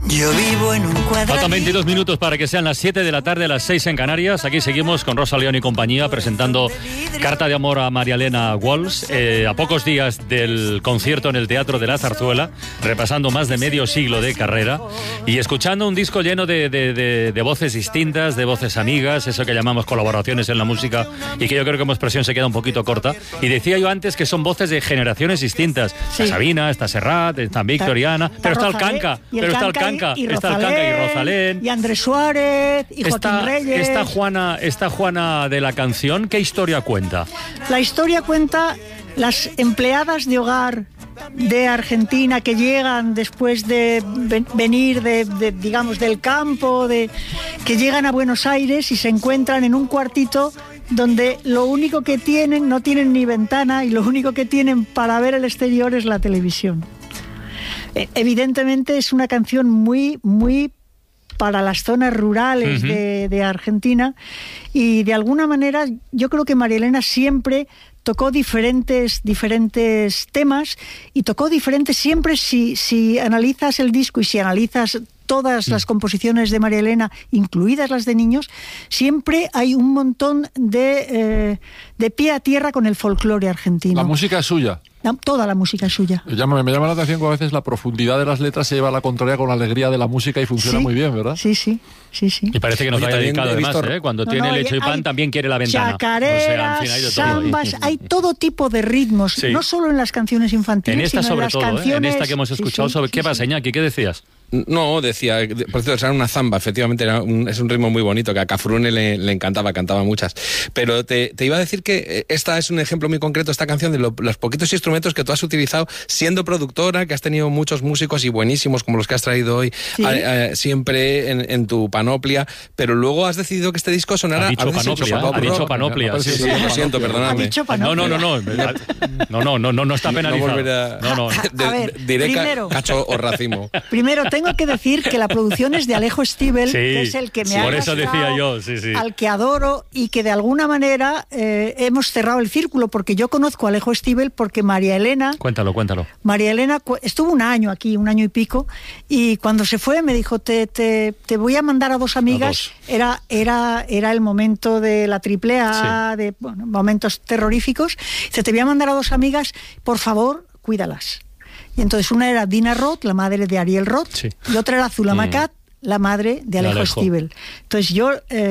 Yo vivo en un cuadradito. Faltan 22 minutos para que sean las 7 de la tarde, las 6 en Canarias. Aquí seguimos con Rosa León y compañía presentando Carta de Amor a María Elena Walsh. A pocos días del concierto en el Teatro de la Zarzuela, repasando más de medio siglo de carrera y escuchando un disco lleno de voces distintas, de voces amigas, eso que llamamos colaboraciones en la música y que yo creo que como expresión se queda un poquito corta. Y decía yo antes que son voces de generaciones distintas. Sí. Está Sabina, está Serrat, está Víctor y Ana, pero está el Canca, está el Canca y Rosalén, y Andrés Suárez, y Joaquín Reyes. Esta Juana de la canción, ¿qué historia cuenta? La historia cuenta las empleadas de hogar de Argentina que llegan después de venir digamos, del campo, que llegan a Buenos Aires y se encuentran en un cuartito donde lo único que tienen, no tienen ni ventana, y lo único que tienen para ver el exterior es la televisión. Evidentemente es una canción muy, muy para las zonas rurales de Argentina, y de alguna manera yo creo que María Elena siempre tocó diferentes temas, y tocó diferentes siempre. Si analizas el disco y si analizas todas las composiciones de María Elena, incluidas las de niños, siempre hay un montón de pie a tierra con el folclore argentino. La música es suya. Toda la música es suya. Me llama la atención que a veces la profundidad de las letras se lleva a la contraria con la alegría de la música y funciona muy bien, ¿verdad? Sí. Y parece que nos haya dedicado además, cuando tiene leche y pan también quiere la ventana. Chacareras, en fin, hay de todo. Zambas, hay todo tipo de ritmos, no solo en las canciones infantiles, en esta sino sobre en las todo, canciones. en esta que hemos escuchado. ¿Qué pasa, Iñaki? ¿Qué decías? No, decía, por cierto, era una zamba, efectivamente, es un ritmo muy bonito, que a Cafrune le encantaba, cantaba muchas. Pero te iba a decir que esta es un ejemplo muy concreto, esta canción, de los poquitos instrumentos que tú has utilizado siendo productora, que has tenido muchos músicos y buenísimos, como los que has traído hoy, siempre en tu panoplia, pero luego has decidido que este disco sonara... Ha dicho panoplia. Lo siento, perdóname. Ha dicho panoplia. No está penalizado. Diré primero, cacho o racimo. Primero, tengo que decir que la producción es de Alejo Stivel, que es el que me ha por eso decía yo, al que adoro, y que de alguna manera hemos cerrado el círculo, porque yo conozco a Alejo Stivel porque María Elena... Cuéntalo. María Elena estuvo un año aquí, un año y pico, y cuando se fue me dijo, te voy a mandar a dos amigas. Era el momento de la AAA, de momentos terroríficos. Dice, te voy a mandar a dos amigas, por favor, cuídalas. Y entonces una era Dina Roth, la madre de Ariel Roth, y otra era Zulema Cat, la madre de Alejo Stivel. Entonces yo,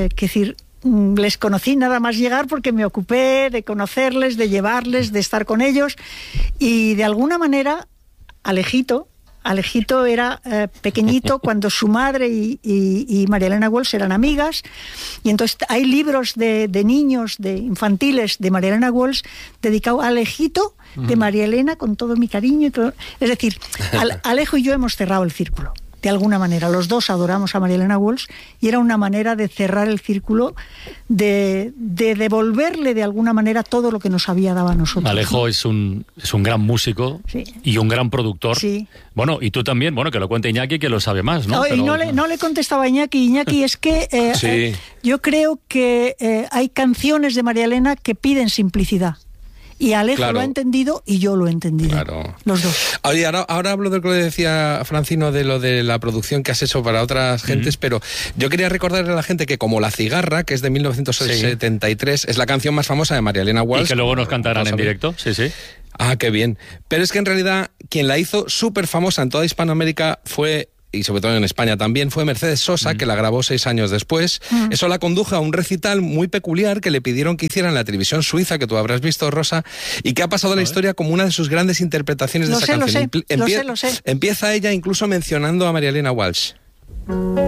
les conocí nada más llegar porque me ocupé de conocerles, de llevarles, de estar con ellos, y de alguna manera Alejito era pequeñito cuando su madre y María Elena Walsh eran amigas, y entonces hay libros de niños, de infantiles de María Elena Walsh dedicados a Alejito, de María Elena, con todo mi cariño y todo. Es decir, Alejo y yo hemos cerrado el círculo, de alguna manera. Los dos adoramos a María Elena Walsh, y era una manera de cerrar el círculo, de devolverle de alguna manera todo lo que nos había dado a nosotros. Alejo es un gran músico y un gran productor. Sí. Bueno, y tú también, que lo cuente Iñaki, que lo sabe más, ¿no? Y no le contestaba a Iñaki, es que yo creo que hay canciones de María Elena que piden simplicidad. Y Alejo lo ha entendido y yo lo he entendido. Claro. Los dos. Oye, ahora hablo de lo que decía Francino, de lo de la producción que has hecho para otras gentes, pero yo quería recordarle a la gente que como La Cigarra, que es de 1973, es la canción más famosa de María Elena Walsh. Y que luego nos cantarán en directo, sí. Ah, qué bien. Pero es que en realidad quien la hizo súper famosa en toda Hispanoamérica fue, y sobre todo en España también, fue Mercedes Sosa, que la grabó 6 años después. Eso la condujo a un recital muy peculiar que le pidieron que hiciera en la televisión suiza, que tú habrás visto, Rosa, y que ha pasado a la historia como una de sus grandes interpretaciones de esa canción. Lo sé. Empieza ella incluso mencionando a María Elena Walsh.